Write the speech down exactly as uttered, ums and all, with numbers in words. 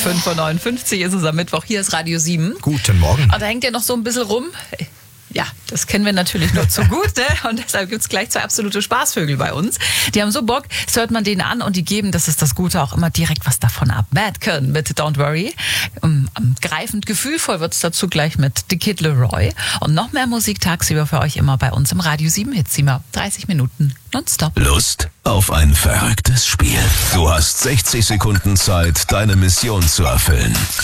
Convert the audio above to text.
fünf Uhr neunundfünfzig ist es am Mittwoch. Hier ist Radio sieben. Guten Morgen. Und da hängt ja noch so ein bisschen rum. Ja, das kennen wir natürlich nur zu gut, ne? Und deshalb gibt's gleich zwei absolute Spaßvögel bei uns. Die haben so Bock, das hört man denen an und die geben, das ist das Gute, auch immer direkt was davon ab. Madcon mit Don't Worry. Um, um, greifend gefühlvoll wird's dazu gleich mit The Kid Leroy. Und noch mehr Musik tagsüber für euch immer bei uns im Radio sieben Hitzimmer. dreißig Minuten nonstop. Lust auf ein verrücktes Spiel? Du hast sechzig Sekunden Zeit, deine Mission zu erfüllen.